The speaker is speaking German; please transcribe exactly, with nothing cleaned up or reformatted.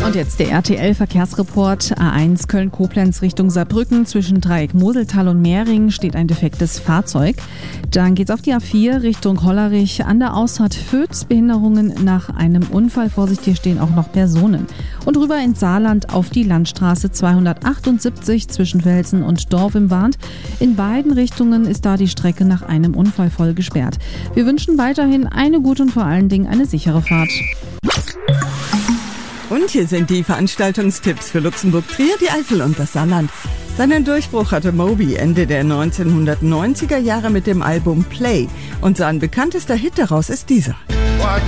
Und jetzt der R T L-Verkehrsreport. A eins Köln-Koblenz Richtung Saarbrücken. Zwischen Dreieck Moseltal und Mehring steht ein defektes Fahrzeug. Dann geht's auf die A vier Richtung Hollerich. An der Ausfahrt Vötz Behinderungen nach einem Unfall. Vorsicht, hier stehen auch noch Personen. Und rüber ins Saarland auf die Landstraße zweihundertachtundsiebzig zwischen Velsen und Dorf im Warnt. In beiden Richtungen ist da die Strecke nach einem Unfall voll gesperrt. Wir wünschen weiterhin eine gute und vor allen Dingen eine sichere Fahrt. Und hier sind die Veranstaltungstipps für Luxemburg, Trier, die Eifel und das Saarland. Seinen Durchbruch hatte Moby Ende der neunzehnhundertneunziger Jahre mit dem Album Play und sein bekanntester Hit daraus ist dieser.